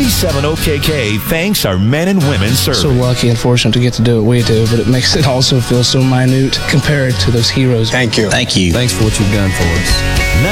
97 OKK thanks our men and women serving. So lucky and fortunate to get to do what we do, but it makes it also feel so minute compared to those heroes. Thank you. Thank you. Thanks for what you've done for us.